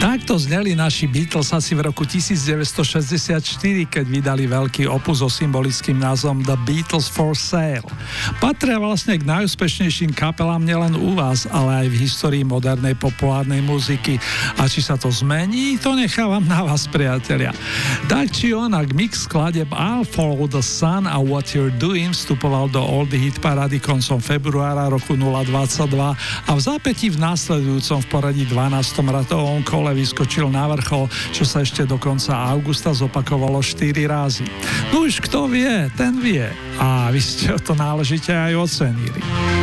Takto zneli naši Beatles asi v roku 1964, keď vydali veľký opus so symbolickým názvom The Beatles for Sale. Patria vlastne k najúspešnejším kapelám nielen u vás, ale aj v histórii modernej populárnej muziky. A či sa to zmení, to nechávam na vás, priatelia. Tak či onak, mix skladeb I'll Follow the Sun a What You're Doing vstupoval do Oldie Hit Parady koncom februára roku 2022 a v zápätí v následujúcom v poradí 12. ratovom kole vyskočil na vrchol, čo sa ešte do konca augusta zopakovalo 4 razy. No už kto vie, ten vie. A vy ste to náležite aj ocenili.